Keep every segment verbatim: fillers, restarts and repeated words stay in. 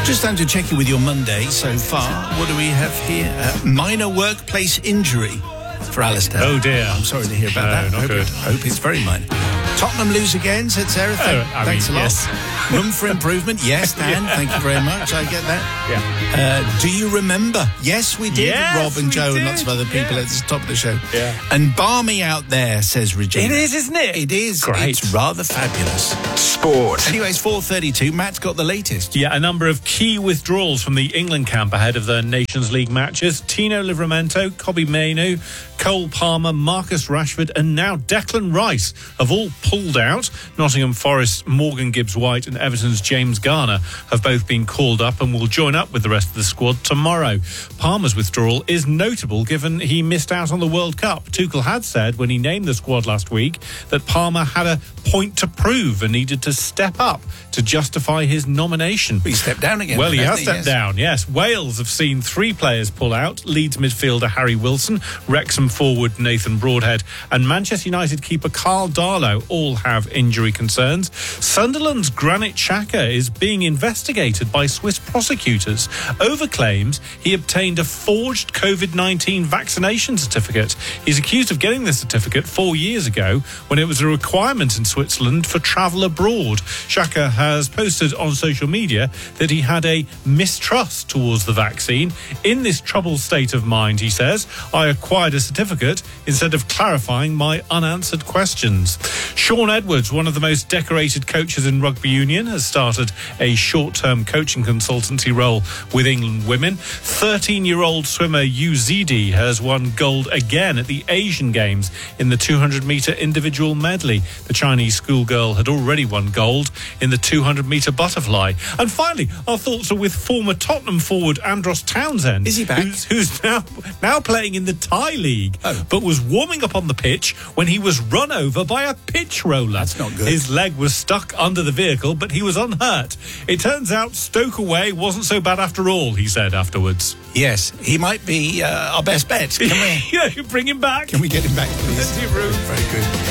Just time to check in with your Monday so far. What do we have here? Uh, minor workplace injury for Alistair. Oh dear. I'm sorry to hear about No, that. not hope, good. hope it's very minor. Tottenham lose again, said Sarah. Th- Oh, I Thanks mean, a lot. yes. Room for improvement. Yes, Dan. Yeah. Thank you very much. I get that. Yeah. Uh, do you remember? Yes, we did. Yes, Rob and we Joe did. and lots of other people Yes. at the top of the show. Yeah. And balmy out there, says Regina. It is, isn't it? It is. Great. It's rather fabulous. Sport. Anyway, it's four thirty-two. Matt's got the latest. Yeah, a number of key withdrawals from the England camp ahead of the Nations League matches. Tino Livramento, Kobbie Mainoo, Cole Palmer, Marcus Rashford and now Declan Rice have all pulled out. Nottingham Forest's Morgan Gibbs-White and Everton's James Garner have both been called up and will join up with the rest of the squad tomorrow. Palmer's withdrawal is notable given he missed out on the World Cup. Tuchel had said when he named the squad last week that Palmer had a point to prove and needed to step up to justify his nomination. He stepped down again. Well, he hasn't has stepped Yes. down, yes. Wales have seen three players pull out. Leeds midfielder Harry Wilson, Wrexham forward Nathan Broadhead and Manchester United keeper Carl Darlow all have injury concerns. Sunderland's Granit Xhaka is being investigated by Swiss prosecutors over claims he obtained a forged covid nineteen vaccination certificate. He's accused of getting this certificate four years ago when it was a requirement in Switzerland for travel abroad. Xhaka has posted on social media that he had a mistrust towards the vaccine. In this troubled state of mind, he says, I acquired a certificate instead of clarifying my unanswered questions. Sean Edwards, one of the most decorated coaches in rugby union, has started a short-term coaching consultancy role with England women. thirteen-year-old swimmer Yu Zidi has won gold again at the Asian Games in the two hundred metre individual medley. The Chinese schoolgirl had already won gold in the two hundred metre butterfly. And finally, our thoughts are with former Tottenham forward Andros Townsend. Is he back? Who's, who's now, now playing in the Thai League, Oh. but was warming up on the pitch when he was run over by a pitch roller. That's not good. His leg was stuck under the vehicle, but he was unhurt. It turns out Stoke away wasn't so bad after all, he said afterwards. Yes, he might be uh, our best bet. Can we? Yeah, you bring him back. Can we get him back, please? Plenty of room. Very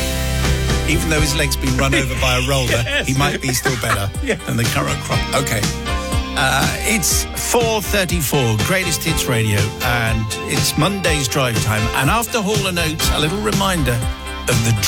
good. Even though his leg's been run over by a roller, Yes. he might be still better Yeah. than the current crop. Okay. Uh, it's four thirty-four, Greatest Hits Radio, and it's Monday's drive time. And after Hall and Oates, a little reminder of the